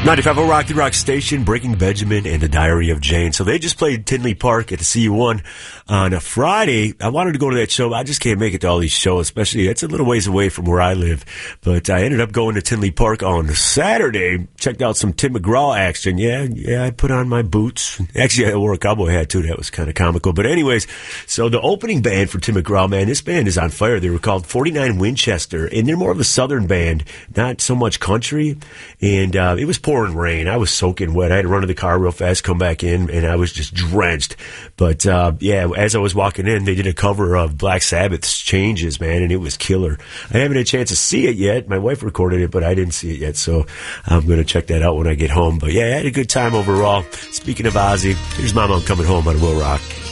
95 Rock the Rock Station, Breaking Benjamin, and The Diary of Jane. So they just played Tinley Park at the CU1 on a Friday. I wanted to go to that show. I just can't make it to all these shows, especially it's a little ways away from where I live. But I ended up going to Tinley Park on Saturday. Checked out some Tim McGraw action. Yeah, I put on my boots. Actually, I wore a cowboy hat too. That was kind of comical. But anyways, so the opening band for Tim McGraw, man, this band is on fire. They were called 49 Winchester, and they're more of a southern band, not so much country. And it was pouring rain. I was soaking wet. I had to run to the car real fast, come back in, and I was just drenched. But as I was walking in, they did a cover of Black Sabbath's Changes, man, and it was killer. I haven't had a chance to see it yet. My wife recorded it, but I didn't see it yet, so I'm going to check that out when I get home. But yeah, I had a good time overall. Speaking of Ozzy, here's Mama, I'm Coming Home on Will Rock.